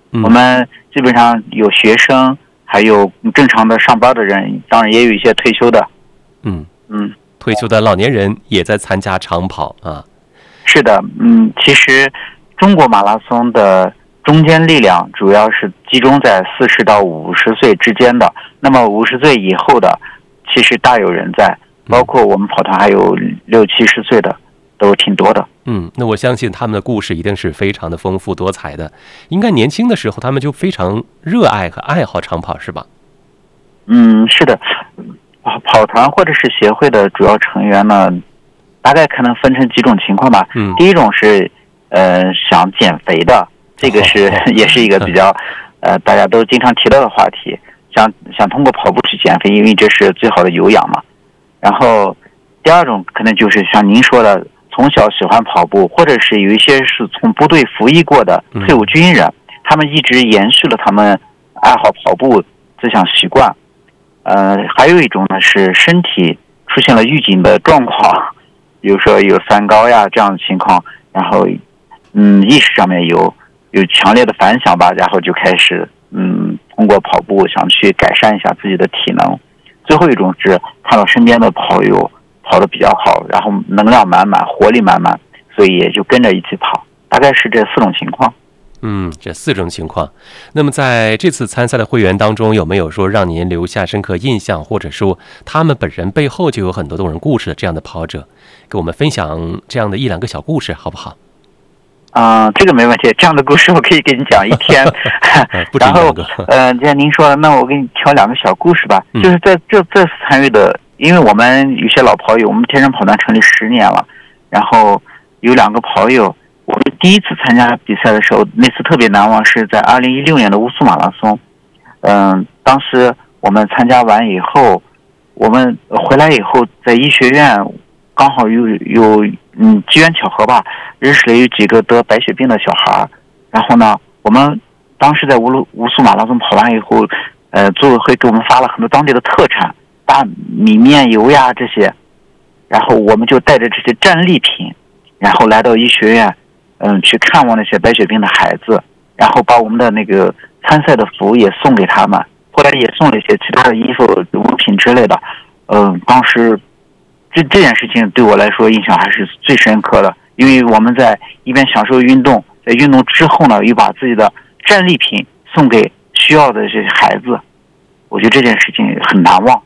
我们基本上有学生，还有正常的上班的人，当然也有一些退休的。 退休的老年人也在参加长跑啊。 是的，其实中国马拉松的中坚力量主要是集中在40到50岁之间的，那么50岁以后的其实大有人在，包括我们跑团还有60、70岁的都挺多的。 那我相信他们的故事一定是非常的丰富多彩的，应该年轻的时候他们就非常热爱和爱好长跑，是吧？ 是的，跑团或者是协会的主要成员呢，大概可能分成几种情况吧。第一种是想减肥的，这个是也是一个比较大家都经常提到的话题，想通过跑步去减肥，因为这是最好的有氧嘛。然后第二种可能就是像您说的，从小喜欢跑步，或者是有一些是从部队服役过的退伍军人，他们一直延续了他们爱好跑步这项习惯。还有一种呢是身体出现了预警的状况，比如说有三高呀这样的情况，然后意识上面有强烈的反响吧，然后就开始通过跑步想去改善一下自己的体能。最后一种是看到身边的跑友跑得比较好，然后能量满满，活力满满，所以也就跟着一起跑，大概是这4种情况。 这4种情况。那么在这次参赛的会员当中，有没有说让您留下深刻印象，或者说他们本人背后就有很多动人故事的这样的跑者，给我们分享这样的1、2个小故事好不好？ 这个没问题，这样的故事我可以给你讲1天。然后既然您说了，那我给你挑2个小故事吧。就是在这次参与的，因为我们有些老跑友，我们天生跑团成立10年了，然后有2个跑友，我们第一次参加比赛的时候，那次特别难忘，是在2016年的乌苏马拉松。当时我们参加完以后，我们回来以后，在医学院刚好有机缘巧合吧，认识了有几个得白血病的小孩。然后呢，我们当时在乌苏马拉松跑完以后，组委会给我们发了很多当地的特产，大米面油呀这些，然后我们就带着这些战利品，然后来到医学院，去看望那些白血病的孩子，然后把我们的那个参赛的服也送给他们，后来也送了一些其他的衣服、物品之类的。当时这件事情对我来说印象还是最深刻的，因为我们在一边享受运动，在运动之后呢，又把自己的战利品送给需要的这些孩子，我觉得这件事情很难忘。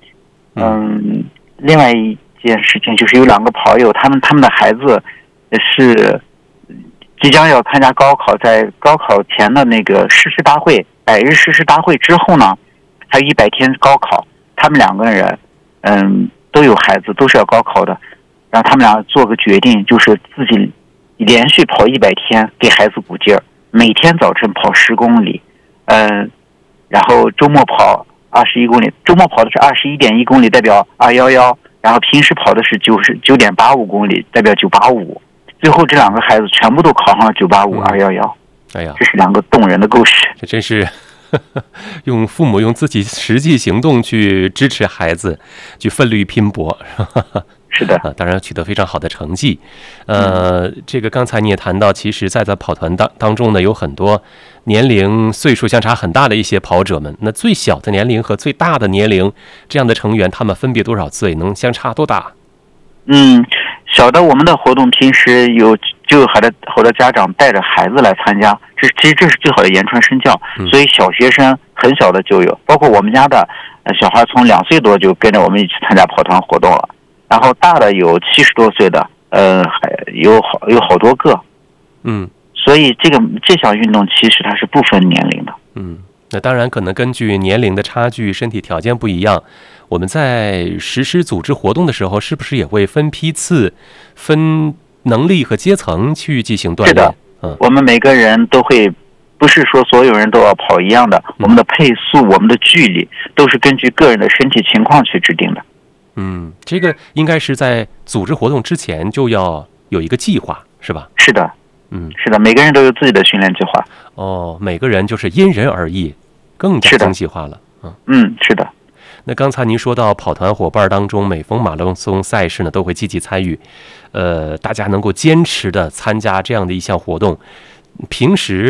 另外一件事情就是有2个跑友，他们的孩子是即将要参加高考，在高考前的那个誓师大会100日誓师大会之后呢，还有100天高考，他们2个人都有孩子，都是要高考的，然后他们俩做个决定，就是自己连续跑100天给孩子鼓劲儿，每天早晨跑10公里，然后周末跑21公里，周末跑的是21.1公里代表211，然后平时跑的是9.85公里代表985，最后这2个孩子全部都考上了985、211。 哎呀， 这是2个动人的故事。 这真是用父母用自己实际行动去支持孩子，去奋力拼搏。 是的， 当然取得非常好的成绩。这个刚才你也谈到，其实在跑团当中呢，有很多年龄岁数相差很大的一些跑者们。那最小的年龄和最大的年龄这样的成员，他们分别多少岁？能相差多大？ 小的我们的活动平时就有好多家长带着孩子来参加，其实这是最好的言传身教。所以小学生很小的就有，包括我们家的小孩从2岁多就跟着我们一起参加跑团活动了。然后大的有70多岁的，还有好多个。所以这项运动其实它是不分年龄的。 那当然可能根据年龄的差距，身体条件不一样，我们在实施组织活动的时候，是不是也会分批次、分能力和阶层去进行锻炼？ 是的，我们每个人都会，不是说所有人都要跑一样的，我们的配速、我们的距离都是根据个人的身体情况去制定的。 这个应该是在组织活动之前就要有一个计划，是吧？ 是的，是的，每个人都有自己的训练计划。 每个人就是因人而异，更加精细化了。 是的。 那刚才您说到跑团伙伴当中，每逢马拉松赛事呢都会积极参与，大家能够坚持的参加这样的一项活动，平时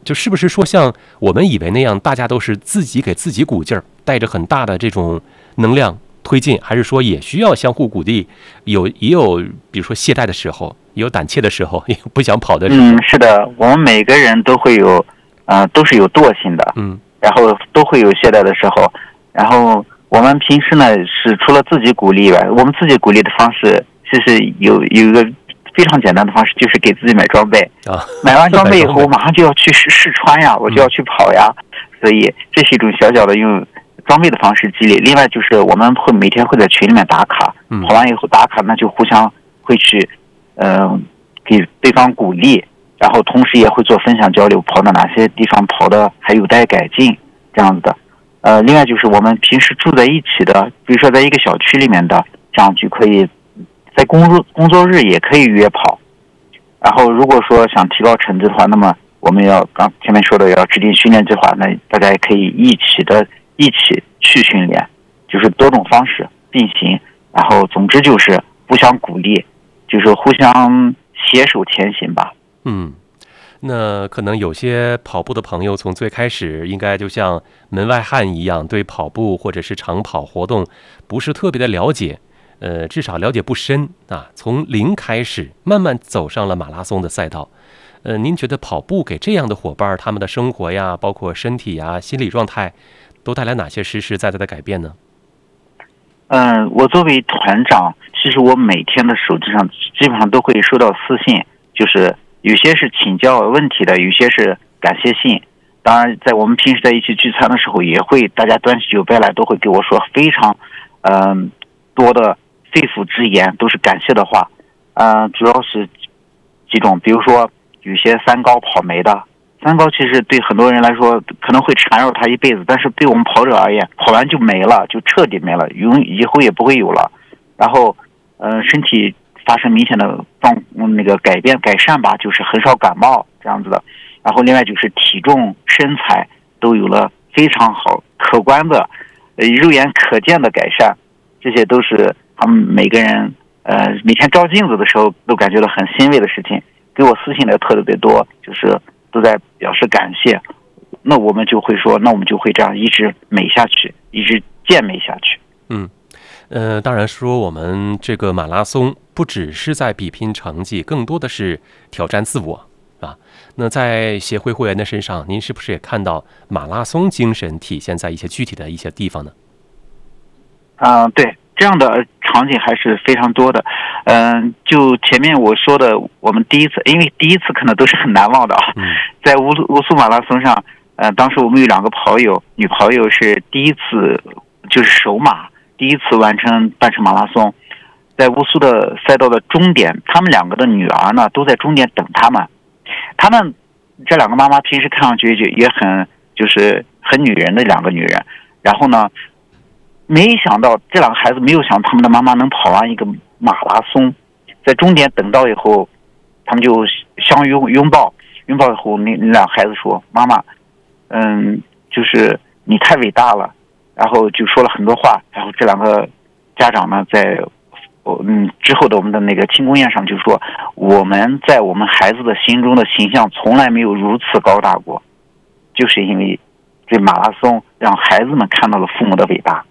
就是不是说像我们以为那样，大家都是自己给自己鼓劲儿，带着很大的这种能量推进，还是说也需要相互鼓励？也有，比如说懈怠的时候，也有胆怯的时候，也有不想跑的时候。 是的，我们每个人都会有，都是有惰性的，然后都会有懈怠的时候。然后我们平时呢是除了自己鼓励以外，我们自己鼓励的方式其实有一个非常简单的方式，就是给自己买装备买完装备以后，我马上就要去试穿呀，我就要去跑呀，所以这是一种小小的用装备的方式激励。另外就是我们每天会在群里面打卡，跑完以后打卡，那就互相会去给对方鼓励，然后同时也会做分享交流，跑到哪些地方跑的还有待改进这样子的。另外就是我们平时住在一起的，比如说在一个小区里面的，这样就可以在工作日也可以约跑。然后如果说想提高成绩的话，那么我们要刚前面说的要制定训练计划，那大家也可以一起去训练，就是多种方式并行。然后总之就是互相鼓励，就是互相携手前行吧。 那可能有些跑步的朋友从最开始应该就像门外汉一样，对跑步或者是长跑活动不是特别的了解，至少了解不深啊。从零开始，慢慢走上了马拉松的赛道。您觉得跑步给这样的伙伴，他们的生活呀，包括身体呀、心理状态，都带来哪些实实在在的改变呢？ 我作为团长，其实我每天的手机上基本上都会收到私信，就是有些是请教问题的，有些是感谢信。当然在我们平时在一起聚餐的时候，也会大家端起酒杯来，都会给我说非常多的肺腑之言，都是感谢的话。主要是几种，比如说有些三高跑没的，三高其实对很多人来说可能会缠绕他一辈子，但是对我们跑者而言，跑完就没了，就彻底没了，以后也不会有了。然后身体发生明显的改善吧，就是很少感冒这样子的。然后另外就是体重身材都有了非常好可观的肉眼可见的改善，这些都是他们每个人每天照镜子的时候都感觉到很欣慰的事情。给我私信的特别多，就是都在表示感谢。那我们就会说，那我们就会这样一直美下去，一直健美下去。 当然说我们这个马拉松不只是在比拼成绩，更多的是挑战自我啊。那在协会会员的身上，您是不是也看到马拉松精神体现在一些具体的一些地方呢？ 对，这样的场景还是非常多的。就前面我说的，我们第一次，因为第一次可能都是很难忘的啊。在乌苏马拉松上，当时我们有2个跑友，女跑友是第一次就是首马，第一次完成半程马拉松，在乌苏的赛道的终点，他们2个的女儿呢都在终点等他们。他们这2个妈妈平时看上去也就是很女人的2个女人，然后呢，没想到这2个孩子没有想他们的妈妈能跑完一个马拉松，在终点等到以后，他们就相拥抱以后，那2个孩子说：“妈妈，就是你太伟大了。”然后就说了很多话。然后这2个家长呢，在之后的我们的那个庆功宴上就说，我们在我们孩子的心中的形象从来没有如此高大过，就是因为这马拉松让孩子们看到了父母的伟大。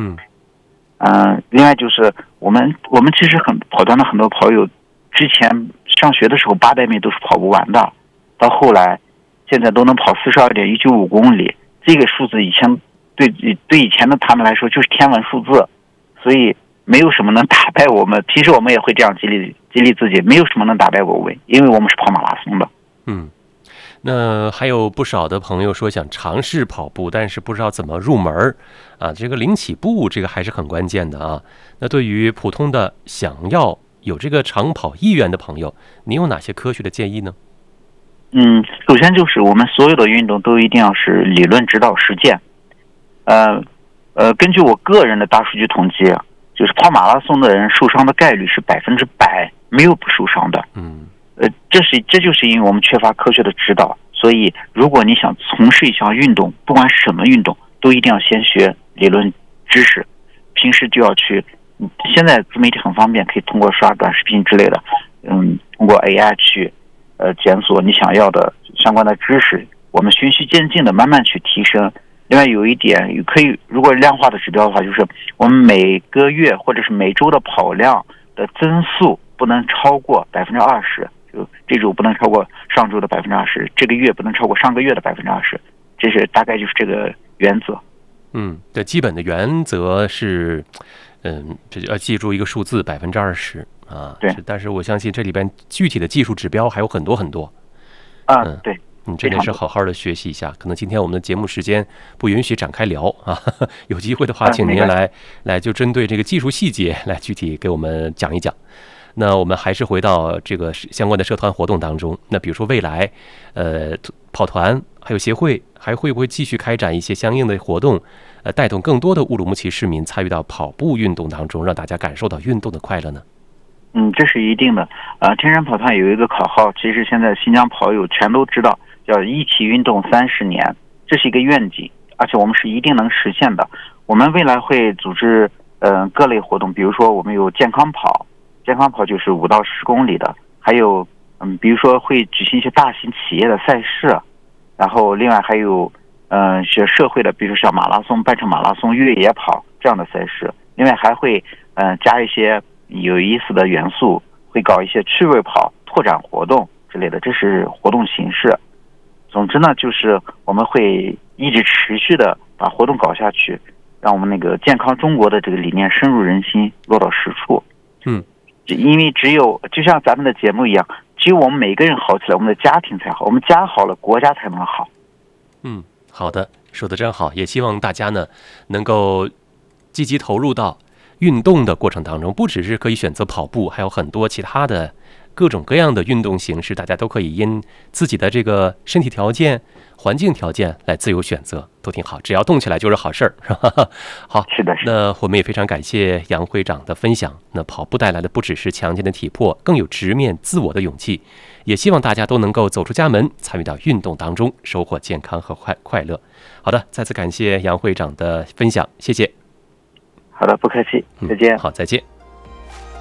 另外就是我们其实跑团的很多跑友，之前上学的时候800米都是跑不完的，到后来现在都能跑42.195公里，这个数字以前对以前的他们来说就是天文数字，所以没有什么能打败我们。平时我们也会这样激励自己，没有什么能打败我们，因为我们是跑马拉松的。 那还有不少的朋友说想尝试跑步，但是不知道怎么入门啊。这个零起步这个还是很关键的啊。那对于普通的想要有这个长跑意愿的朋友，你有哪些科学的建议呢？ 首先就是我们所有的运动都一定要是理论指导实践。根据我个人的大数据统计，就是跑马拉松的人受伤的概率是100%，没有不受伤的。这就是因为我们缺乏科学的指导。所以如果你想从事一项运动，不管什么运动，都一定要先学理论知识，平时就要去，现在自媒体很方便，可以通过刷短视频之类的，通过 AI 去检索你想要的相关的知识， 我们循序渐进的慢慢去提升。另外有一点可以，如果量化的指标的话，就是我们每个月或者是每周的跑量的增速不能超过20%，就这周不能超过上周的20%，这个月不能超过上个月的20%，这是大概就是这个原则。 对，基本的原则是，这要记住一个数字20%啊。 对。 但是我相信这里边具体的技术指标还有很多很多。 对。 真的是好好的学习一下。可能今天我们的节目时间不允许展开聊啊，有机会的话，请您来就针对这个技术细节来具体给我们讲一讲。那我们还是回到这个相关的社团活动当中。那比如说未来，跑团还有协会还会不会继续开展一些相应的活动，带动更多的乌鲁木齐市民参与到跑步运动当中，让大家感受到运动的快乐呢？ 这是一定的。天山跑团有一个口号，其实现在新疆跑友全都知道，叫一起运动30年，这是一个愿景，而且我们是一定能实现的。我们未来会组织各类活动，比如说我们有健康跑就是5到10公里的，还有比如说会举行一些大型企业的赛事，然后另外还有学社会的，比如说像马拉松、半程马拉松、越野跑这样的赛事，另外还会加一些有意思的元素，会搞一些趣味跑、拓展活动之类的，这是活动形式。总之呢，就是我们会一直持续的把活动搞下去，让我们那个健康中国的这个理念深入人心，落到实处。因为只有就像咱们的节目一样，只有我们每个人好起来，我们的家庭才好，我们家好了，国家才能好。 好的，说得真好。也希望大家呢能够积极投入到运动的过程当中，不只是可以选择跑步，还有很多其他的各种各样的运动形式，大家都可以因自己的这个身体条件、环境条件来自由选择，都挺好。只要动起来就是好事儿，是吧？好， 是的。 那我们也非常感谢杨会长的分享。那跑步带来的不只是强健的体魄，更有直面自我的勇气。也希望大家都能够走出家门，参与到运动当中，收获健康和快乐。好的，再次感谢杨会长的分享，谢谢。 好的，不客气，再见。 好，再见。